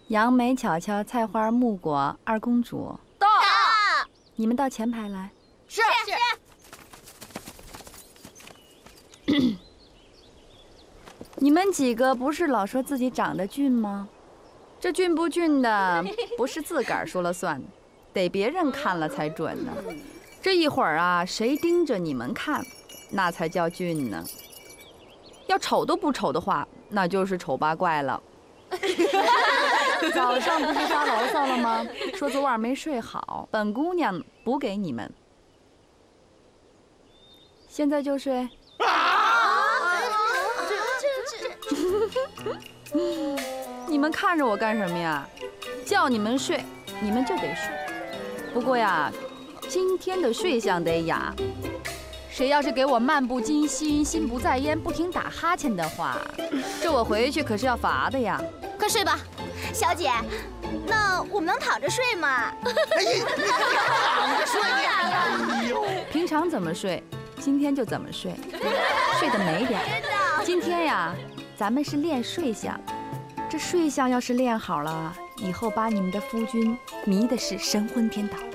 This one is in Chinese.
杨梅、巧巧、菜花、木果、二公主， 到。 你们到前排来。 是。 你们几个不是老说自己长得俊吗？这俊不俊的，不是自个儿说了算，得别人看了才准呢。这一会儿啊，谁盯着你们看，那才叫俊呢。要丑都不丑的话，那就是丑八怪了。早上不是发牢骚了吗？说昨晚没睡好，本姑娘补给你们。现在就睡。你们看着我干什么呀？叫你们睡，你们就得睡。不过呀，今天的睡相得雅。谁要是给我漫不经心、心不在焉、不停打哈欠的话，这我回去可是要罚的呀。 快睡吧，小姐。那我们能躺着睡吗？ 躺着睡呀！哎呦， 平常怎么睡，今天就怎么睡，睡得美点。今天呀，咱们是练睡相。这睡相要是练好了，以后把你们的夫君迷的是神魂颠倒。